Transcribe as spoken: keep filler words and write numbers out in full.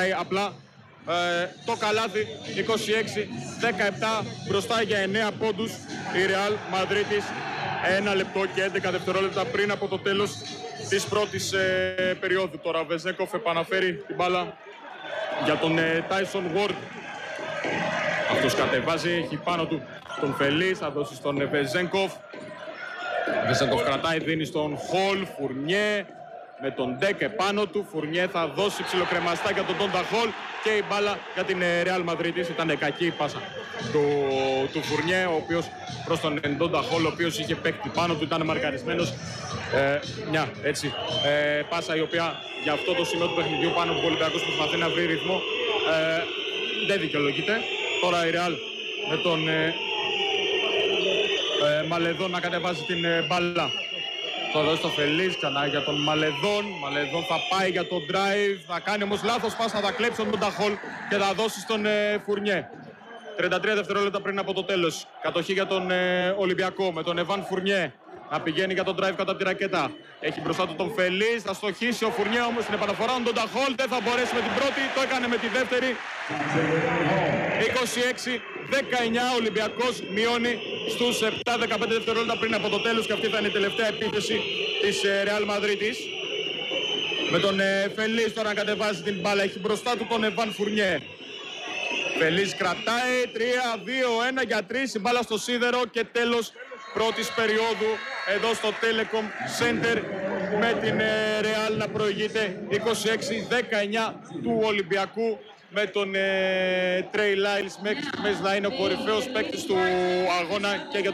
κρατάει απλά ε, το καλάθι. Είκοσι έξι δεκαεπτά μπροστά για εννέα πόντους η Ρεάλ Μαδρίτης. Ένα λεπτό και έντεκα δευτερόλεπτα πριν από το τέλος της πρώτης ε, περίοδου. Τώρα ο Βεζέγκοφ επαναφέρει την μπάλα για τον Τάισον Γουόρντ. Αυτός κατεβάζει, έχει πάνω του τον Φελής, θα δώσει στον Βεζέγκοφ. Βεζέγκοφ κρατάει, δίνει στον Χολ, Φουρνιέ με τον Ντεκ επάνω του. Φουρνιέ θα δώσει ψιλοκρεμαστά για τον Ντόντα Χολ και η μπάλα για την Ρεάλ Μαδρίτης. Ήταν κακή η πάσα του, του Φουρνιέ, ο οποίος προς τον Ντόντα Χολ, ο οποίος είχε παίκτη πάνω του, ήταν μαρκαρισμένος. Ε, μια έτσι ε, πάσα η οποία για αυτό το σημείο του παιχνιδιού πάνω από ο Ολυμπιακός προσπαθεί να βρει ρυθμό. Ε, δεν δικαιολογείται. Τώρα η Ρεάλ με τον ε, ε, Μαλεδόν να κατεβάζει την ε, μπάλα. Θα δώσει το Φελής ξανά για τον Μαλεδόν. Μαλεδόν θα πάει για τον drive. Θα κάνει όμως λάθος πάσα, θα κλέψει τον Ταχόλ και θα δώσει στον ε, Φουρνιέ. τριάντα τρία δευτερόλεπτα πριν από το τέλος. Κατοχή για τον ε, Ολυμπιακό με τον Εβάν Φουρνιέ. Να πηγαίνει για τον drive κατά από τη ρακέτα. Έχει μπροστά του τον Φελής. Θα στοχίσει ο Φουρνιέ όμως στην επαναφορά. Τον Ταχόλ δεν θα μπορέσει με την πρώτη. Το έκανε με τη δεύτερη. είκοσι έξι δεκαεννιά. Ολυμπιακός μειώνει στους επτά δεκαπέντε δευτερόλεπτα πριν από το τέλος. Και αυτή θα είναι η τελευταία επίθεση της Ρεάλ Μαδρίτης. Με τον ε, Φελής τώρα να κατεβάζει την μπάλα. Έχει μπροστά του τον Εβάν Φουρνιέ. Φελής κρατάει. τρία δύο ένα για τρεις. Η μπάλα στο σίδερο και τέλος πρώτης περίοδου εδώ στο Telecom Center με την Real να προηγείται είκοσι έξι δεκαεννιά του Ολυμπιακού με τον ε, Trey Lyles μέχρι στιγμής να είναι ο κορυφαίος παίκτης του αγώνα και για